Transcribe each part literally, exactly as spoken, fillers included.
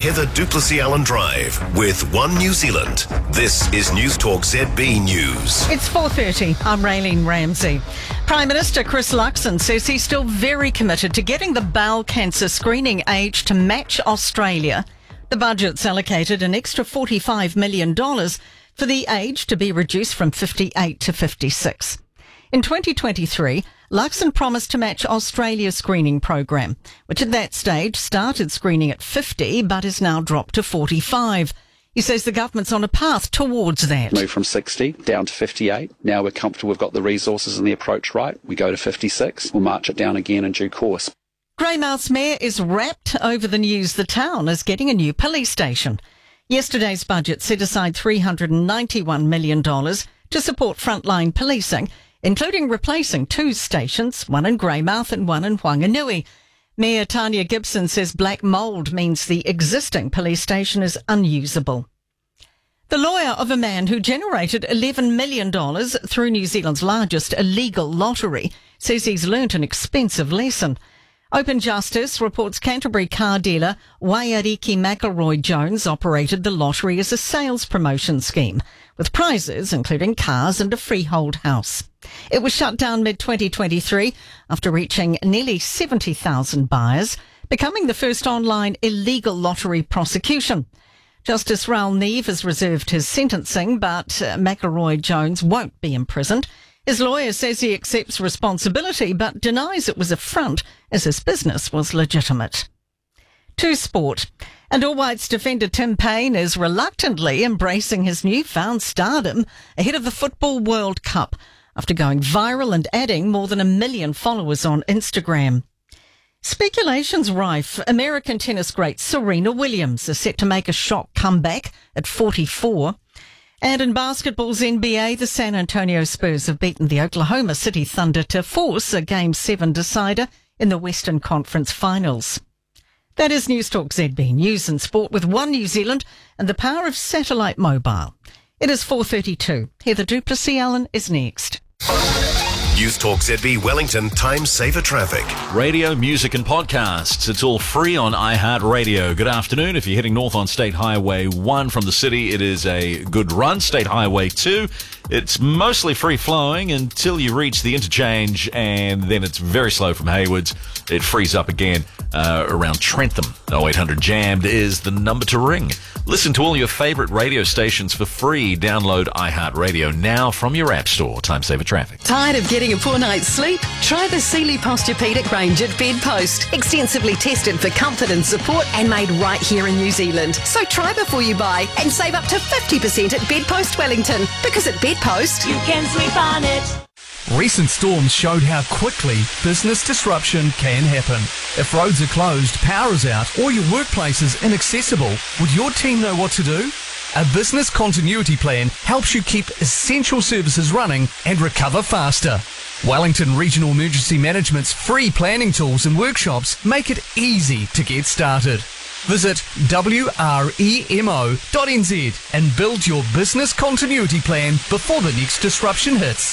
Heather Duplessis Allen Drive with One New Zealand. This is News Talk Z B News. It's four thirty. I'm Raylene Ramsey. Prime Minister Chris Luxon says he's still very committed to getting the bowel cancer screening age to match Australia. The budget's allocated an extra forty-five million dollars for the age to be reduced from fifty-eight to fifty-six. In twenty twenty-three, Luxon promised to match Australia's screening program, which at that stage started screening at fifty but is now dropped to forty-five. He says the government's on a path towards that. Move from sixty down to fifty-eight. Now we're comfortable we've got the resources and the approach right. We go to fifty-six. We'll march it down again in due course. Greymouth's mayor is rapt over the news the town is getting a new police station. Yesterday's budget set aside three hundred ninety-one million dollars to support frontline policing, including replacing two stations, one in Greymouth and one in Whanganui. Mayor Tanya Gibson says black mould means the existing police station is unusable. The lawyer of a man who generated eleven million dollars through New Zealand's largest illegal lottery says he's learnt an expensive lesson. Open Justice reports Canterbury car dealer Waiariki McElroy Jones operated the lottery as a sales promotion scheme, with prizes including cars and a freehold house. It was shut down mid twenty twenty-three after reaching nearly seventy thousand buyers, becoming the first online illegal lottery prosecution. Justice Raoul Neve has reserved his sentencing, but uh, McElroy Jones won't be imprisoned. His lawyer says he accepts responsibility but denies it was a front as his business was legitimate. To sport. And All Whites defender Tim Payne is reluctantly embracing his newfound stardom ahead of the Football World Cup after going viral and adding more than a million followers on Instagram. Speculation's rife. American tennis great Serena Williams is set to make a shock comeback at forty-four. And in basketball's N B A, the San Antonio Spurs have beaten the Oklahoma City Thunder to force a Game seven decider in the Western Conference Finals. That is News Talk Z B, News and Sport with One New Zealand and the power of satellite mobile. It is four thirty-two. Heather Duplessis Allen is next. News Talk Z B Wellington Time Saver Traffic. Radio, music and podcasts. It's all free on iHeartRadio. Good afternoon. If you're heading north on State Highway one from the city, it is a good run. State Highway two, it's mostly free-flowing until you reach the interchange, and then it's very slow from Haywards. It frees up again uh, around Trentham. oh eight hundred jammed is the number to ring. Listen to all your favourite radio stations for free. Download iHeartRadio now from your app store. Time Saver Traffic. Tired of getting a poor night's sleep? Try the Sealy Posturepedic range at Bedpost. Extensively tested for comfort and support and made right here in New Zealand. So try before you buy and save up to fifty percent at Bedpost Wellington. Because at Bedpost, you can sleep on it. Recent storms showed how quickly business disruption can happen. If roads are closed, power is out, or your workplace is inaccessible, would your team know what to do? A business continuity plan helps you keep essential services running and recover faster. Wellington Regional Emergency Management's free planning tools and workshops make it easy to get started. Visit W R E M O dot N Z and build your business continuity plan before the next disruption hits.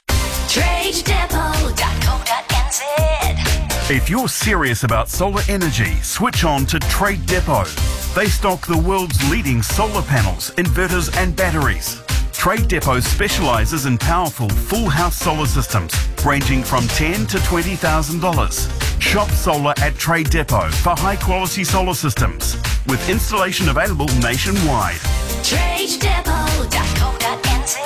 trade depot dot co dot n z. If you're serious about solar energy, switch on to Trade Depot. They stock the world's leading solar panels, inverters and batteries. Trade Depot specialises in powerful full house solar systems ranging from ten thousand to twenty thousand dollars. Shop solar at Trade Depot for high quality solar systems with installation available nationwide. trade depot dot co dot n z.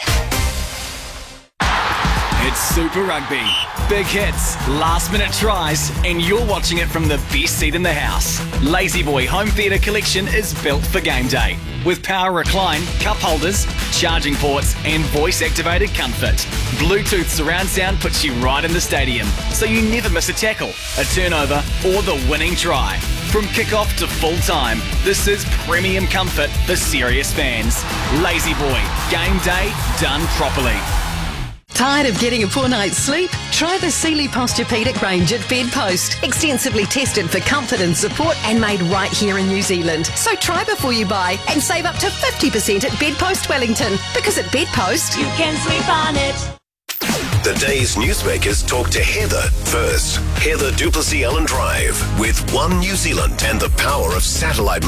It's Super Rugby. Big hits, last minute tries, and you're watching it from the best seat in the house. Lazy Boy Home Theatre Collection is built for game day. With power recline, cup holders, charging ports, and voice activated comfort. Bluetooth surround sound puts you right in the stadium, so you never miss a tackle, a turnover, or the winning try. From kick-off to full time, this is premium comfort for serious fans. Lazy Boy, game day done properly. Tired of getting a poor night's sleep? Try the Sealy Posturepedic range at Bedpost. Extensively tested for comfort and support and made right here in New Zealand. So try before you buy and save up to fifty percent at Bedpost Wellington. Because at Bedpost, you can sleep on it. The day's newsmakers talk to Heather first. Heather Duplessis Allen Drive with One New Zealand and the power of satellite